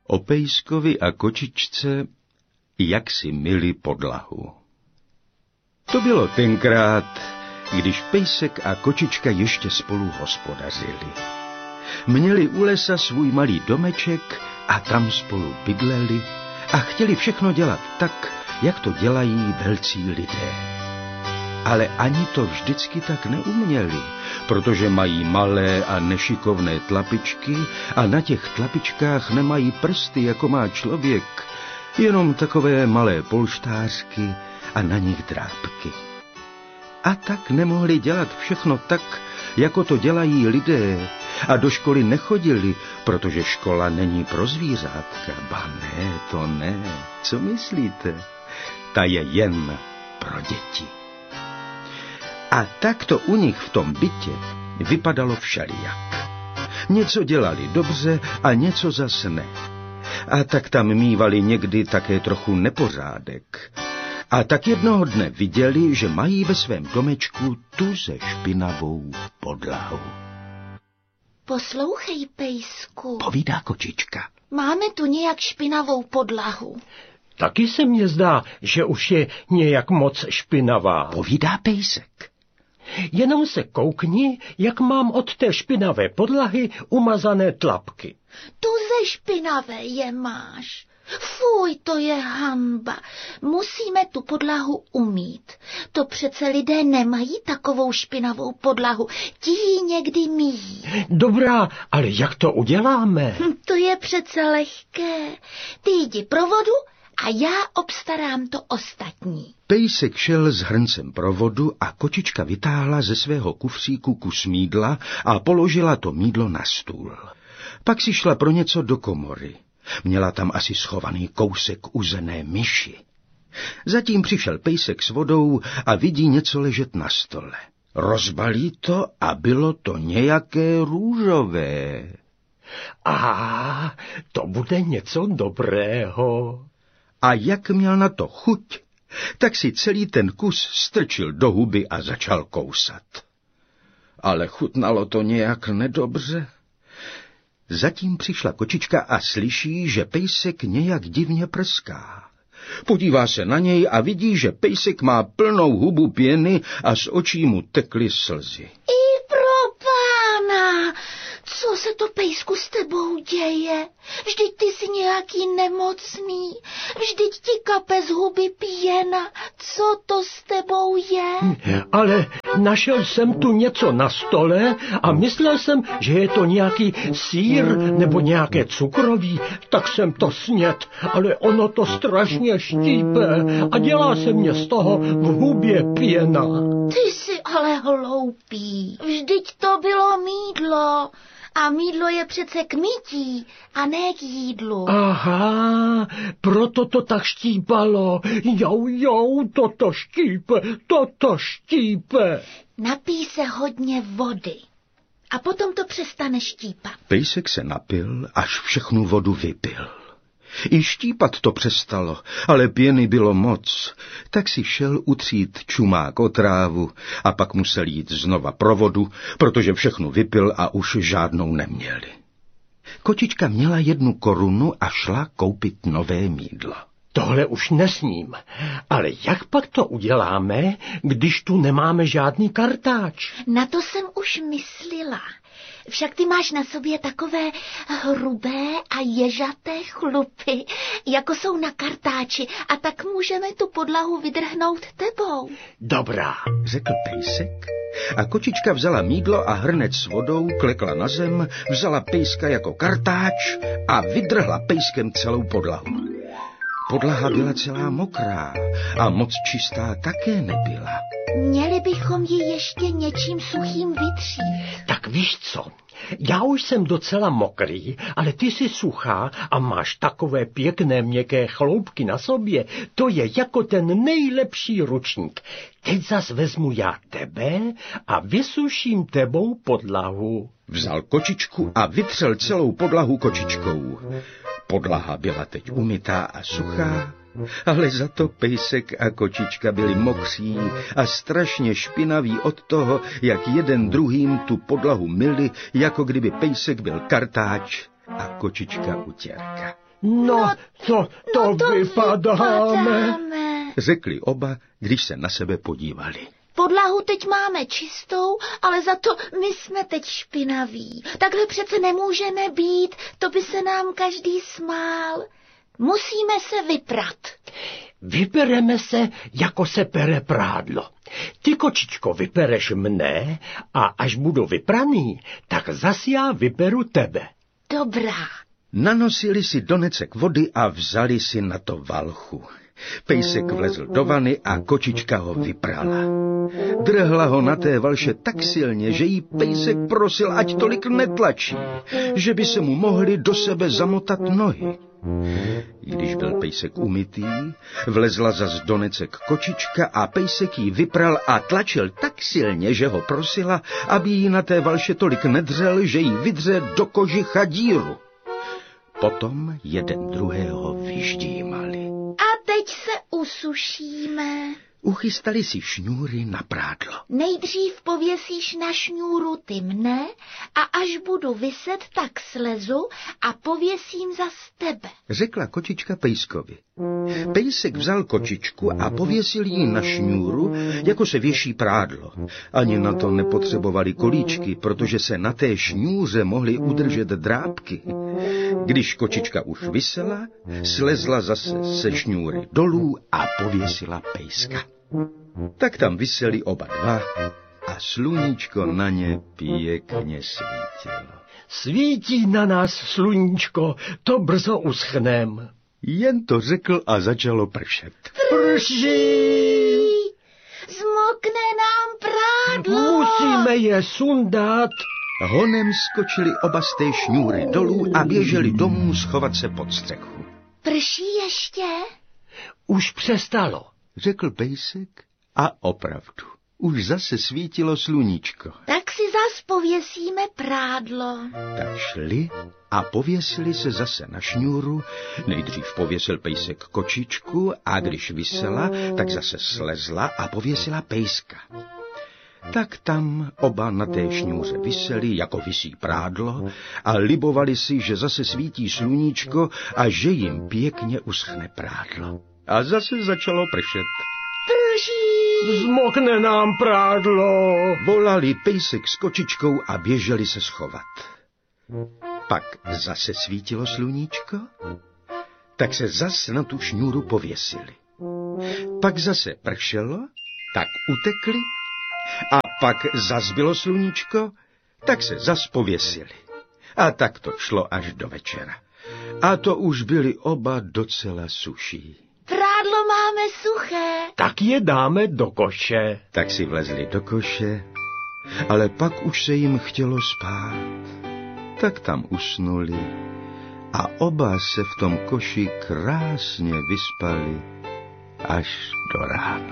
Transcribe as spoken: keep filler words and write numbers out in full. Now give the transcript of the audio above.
O pejskovi a kočičce, jak si myli podlahu. To bylo tenkrát, když pejsek a kočička ještě spolu hospodařili. Měli u lesa svůj malý domeček a tam spolu bydleli a chtěli všechno dělat tak, jak to dělají velcí lidé. Ale ani to vždycky tak neuměli, protože mají malé a nešikovné tlapičky a na těch tlapičkách nemají prsty, jako má člověk, jenom takové malé polštářky a na nich drápky. A tak nemohli dělat všechno tak, jako to dělají lidé, a do školy nechodili, protože škola není pro zvířátka. Ba ne, to ne. Co myslíte? Ta je jen pro děti. A tak to u nich v tom bytě vypadalo všelijak. Něco dělali dobře a něco zas ne. A tak tam mívali někdy také trochu nepořádek. A tak jednoho dne viděli, že mají ve svém domečku tuze špinavou podlahu. Poslouchej, pejsku, povídá kočička. Máme tu nějak špinavou podlahu. Taky se mně zdá, že už je nějak moc špinavá. Povídá pejsek. Jenom se koukni, jak mám od té špinavé podlahy umazané tlapky. Tuze špinavé je máš. Fuj, to je hanba. Musíme tu podlahu umýt. To přece lidé nemají takovou špinavou podlahu. Ti ji někdy míjí. Dobrá, ale jak to uděláme? Hm, to je přece lehké. Ty jdi pro vodu a já obstarám to ostatní. Pejsek šel s hrncem pro vodu a kočička vytáhla ze svého kufříku kus mýdla a položila to mýdlo na stůl. Pak si šla pro něco do komory. Měla tam asi schovaný kousek uzené myši. Zatím přišel pejsek s vodou a vidí něco ležet na stole. Rozbalí to a bylo to nějaké růžové. A to bude něco dobrého. A jak měl na to chuť, tak si celý ten kus strčil do huby a začal kousat. Ale chutnalo to nějak nedobře. Zatím přišla kočička a slyší, že pejsek nějak divně prská. Podívá se na něj a vidí, že pejsek má plnou hubu pěny a z očí mu tekly slzy. I pro pána! Co se to, pejsku, s tebou děje? Vždyť ty jsi nějaký nemocný. Vždyť ti kape z huby pěna. Co to s tebou je? Ale našel jsem tu něco na stole a myslel jsem, že je to nějaký sýr nebo nějaké cukroví, tak jsem to snědl, ale ono to strašně štípe a dělá se mě z toho v hubě pěna. Ty jsi ale hloupý. Vždyť to bylo mýdlo. A mýdlo je přece k mytí a ne k jídlu. Aha, proto to tak štípalo. Jau, jau, toto štípe, toto štípe. Napij se hodně vody a potom to přestane štípat. Pejsek se napil, až všechnu vodu vypil. I štípat to přestalo, ale pěny bylo moc, tak si šel utřít čumák o trávu a pak musel jít znova pro vodu, protože všechnu vypil a už žádnou neměli. Kočička měla jednu korunu a šla koupit nové mýdlo. Tohle už nesním, ale jak pak to uděláme, když tu nemáme žádný kartáč? Na to jsem už myslela. Však ty máš na sobě takové hrubé a ježaté chlupy, jako jsou na kartáči, a tak můžeme tu podlahu vydrhnout tebou. Dobrá, řekl pejsek. A kočička vzala mýdlo a hrnec s vodou, klekla na zem, vzala pejska jako kartáč a vydrhla pejskem celou podlahu. Podlaha byla celá mokrá a moc čistá také nebyla. Měli bychom ji ještě něčím suchým vytřít. Tak víš co, já už jsem docela mokrý, ale ty jsi suchá a máš takové pěkné měkké chloupky na sobě. To je jako ten nejlepší ručník. Teď zas vezmu já tebe a vysuším tebou podlahu. Vzal kočičku a vytřel celou podlahu kočičkou. Podlaha byla teď umytá a suchá, ale za to pejsek a kočička byli mokří a strašně špinaví od toho, jak jeden druhým tu podlahu myli, jako kdyby pejsek byl kartáč a kočička utěrka. No, to, to, no to vypadáme, vypadáme, řekli oba, když se na sebe podívali. Podlahu teď máme čistou, ale za to my jsme teď špinaví. Takhle přece nemůžeme být, to by se nám každý smál. Musíme se vyprat. Vypereme se, jako se pere prádlo. Ty, kočičko, vypereš mne a až budu vypraný, tak zas já vyperu tebe. Dobrá. Nanosili si donecek vody a vzali si na to valchu. Pejsek vlezl do vany a kočička ho vyprala. Drhla ho na té valše tak silně, že jí pejsek prosil, ať tolik netlačí, že by se mu mohly do sebe zamotat nohy. Když byl pejsek umytý, vlezla zas donecek kočička a pejsek jí vypral a tlačil tak silně, že ho prosila, aby jí na té valše tolik nedřel, že jí vydře do kožicha díru. Potom jeden druhého vyždímali. A teď se usušíme. Uchystali si šňůry na prádlo. Nejdřív pověsíš na šňůru ty mne a až budu viset, tak slezu a pověsím zas tebe. Řekla kočička pejskovi. Pejsek vzal kočičku a pověsil ji na šňůru, jako se věší prádlo. Ani na to nepotřebovali kolíčky, protože se na té šňůře mohly udržet drápky. Když kočička už visela, slezla zase se šňůry dolů a pověsila pejska. Tak tam viseli oba dva a sluníčko na ně pěkně svítilo. Svítí na nás sluníčko, to brzo uschnem. Jen to řekl a začalo pršet. Prší! Zmokne nám prádlo. Musíme je sundat. Honem skočili oba z té šňůry dolů a běželi domů schovat se pod střechu. Prší ještě? Už přestalo, řekl pejsek a opravdu. Už zase svítilo sluníčko. Tak si zas pověsíme prádlo. Tak šli a pověsili se zase na šňůru. Nejdřív pověsil pejsek kočičku a když visela, tak zase slezla a pověsila pejska. Tak tam oba na té šňůře viseli, jako visí prádlo, a libovali si, že zase svítí sluníčko a že jim pěkně uschne prádlo. A zase začalo pršet. Prší! Zmokne nám prádlo. Volali pejsek s kočičkou a běželi se schovat. Pak zase svítilo sluníčko, tak se zase na tu šňůru pověsili. Pak zase pršelo, tak utekli, a pak zas bylo sluníčko, tak se zas pověsili. A tak to šlo až do večera. A to už byli oba docela suší. Prádlo máme suché. Tak je dáme do koše. Tak si vlezli do koše, ale pak už se jim chtělo spát. Tak tam usnuli a oba se v tom koši krásně vyspali až do rána.